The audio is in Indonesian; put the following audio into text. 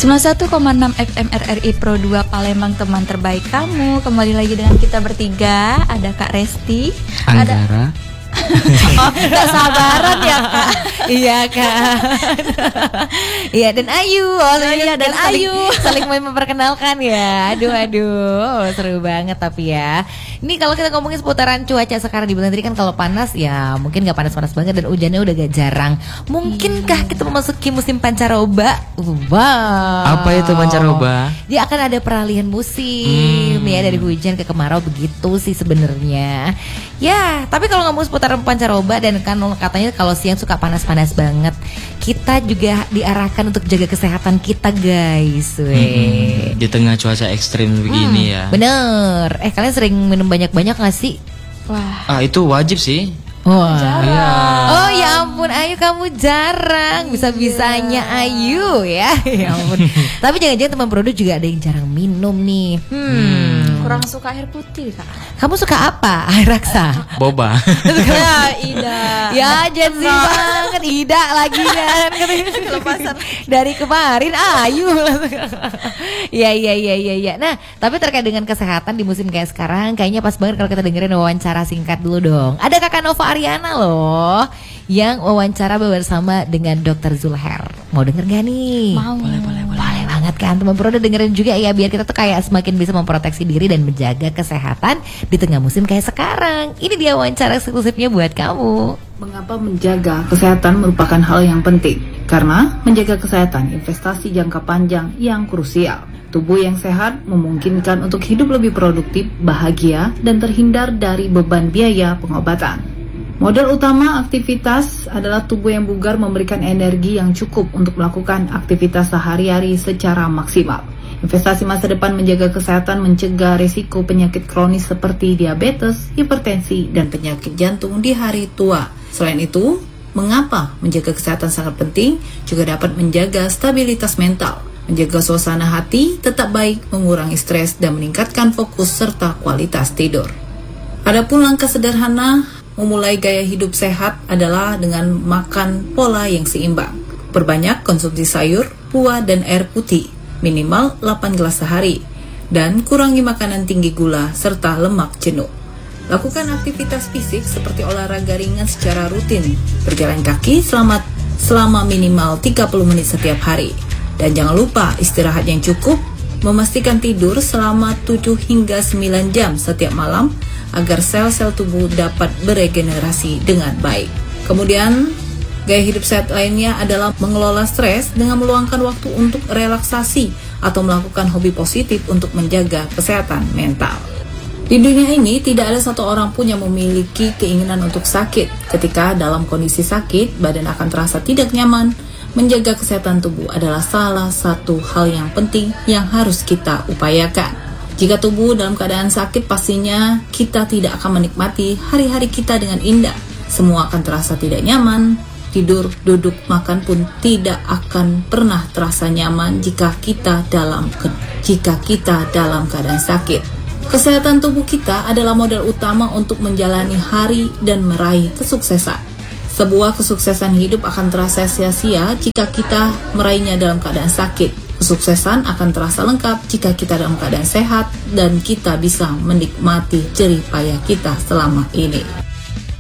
91,6 FM RRI Pro 2 Palembang, teman terbaik kamu. Kembali lagi dengan kita bertiga. Ada Kak Resti, Anggara. Oh, gak sabaran ya Kak. Iya Kak. Iya, dan Ayu. Iya, dan Ayu. Saling memperkenalkan ya. Aduh, seru banget tapi ya. Ini kalau kita ngomongin seputaran cuaca sekarang di Bintang Tiri kan, kalau panas ya mungkin gak panas-panas banget dan hujannya udah gak jarang. Mungkinkah kita memasuki musim pancaroba? Wow. Apa itu pancaroba? Dia akan ada peralihan musim ya, dari hujan ke kemarau, begitu sih sebenarnya. Ya, tapi kalau ngomong seputaran pancaroba, dan kan katanya kalau siang suka panas-panas banget, kita juga diarahkan untuk jaga kesehatan kita guys. Di tengah cuaca ekstrim begini ya. Bener. Kalian sering minum banyak-banyak gak sih? Wah, Itu wajib sih. Wah. jarang. Oh ya ampun Ayu, kamu jarang. Bisa-bisanya Ayu ya. Ya ampun. Tapi jangan-jangan teman produk juga ada yang jarang minum nih. Kurang suka air putih Kak. Kamu suka apa? Air raksa. Boba. Ya, Ida. Ya Gen Z banget. Ida lagi kan. Kelepasan. Dari kemarin Ayu. Ya. Nah, tapi terkait dengan kesehatan di musim kayak sekarang, kayaknya pas banget kalau kita dengerin wawancara singkat dulu dong. Ada Kakak Nova Ariana loh, yang wawancara bersama dengan Dr. Zulher. Mau denger gak nih? Mau. Boleh banget kan teman pro, udah dengerin juga ya, biar kita tuh kayak semakin bisa memproteksi diri dan menjaga kesehatan di tengah musim kayak sekarang. Ini dia wawancara eksklusifnya buat kamu. Mengapa menjaga kesehatan merupakan hal yang penting? Karena menjaga kesehatan investasi jangka panjang yang krusial. Tubuh yang sehat memungkinkan untuk hidup lebih produktif, bahagia, dan terhindar dari beban biaya pengobatan. Modal utama aktivitas adalah tubuh yang bugar memberikan energi yang cukup untuk melakukan aktivitas sehari-hari secara maksimal. Investasi masa depan menjaga kesehatan mencegah risiko penyakit kronis seperti diabetes, hipertensi, dan penyakit jantung di hari tua. Selain itu, mengapa menjaga kesehatan sangat penting? Juga dapat menjaga stabilitas mental, menjaga suasana hati tetap baik, mengurangi stres, dan meningkatkan fokus serta kualitas tidur. Adapun langkah sederhana memulai gaya hidup sehat adalah dengan makan pola yang seimbang. Perbanyak konsumsi sayur, buah, dan air putih, minimal 8 gelas sehari, dan kurangi makanan tinggi gula serta lemak jenuh. Lakukan aktivitas fisik seperti olahraga ringan secara rutin, berjalan kaki selama minimal 30 menit setiap hari. Dan jangan lupa istirahat yang cukup, memastikan tidur selama 7 hingga 9 jam setiap malam agar sel-sel tubuh dapat beregenerasi dengan baik. Kemudian, gaya hidup sehat lainnya adalah mengelola stres dengan meluangkan waktu untuk relaksasi atau melakukan hobi positif untuk menjaga kesehatan mental. Di dunia ini tidak ada satu orang pun yang memiliki keinginan untuk sakit. Ketika dalam kondisi sakit, badan akan terasa tidak nyaman. Menjaga kesehatan tubuh adalah salah satu hal yang penting yang harus kita upayakan. Jika tubuh dalam keadaan sakit, pastinya kita tidak akan menikmati hari-hari kita dengan indah. Semua akan terasa tidak nyaman. Tidur, duduk, makan pun tidak akan pernah terasa nyaman jika kita dalam keadaan sakit. Kesehatan tubuh kita adalah modal utama untuk menjalani hari dan meraih kesuksesan. Sebuah kesuksesan hidup akan terasa sia-sia jika kita meraihnya dalam keadaan sakit. Kesuksesan akan terasa lengkap jika kita dalam keadaan sehat dan kita bisa menikmati jerih payah kita selama ini.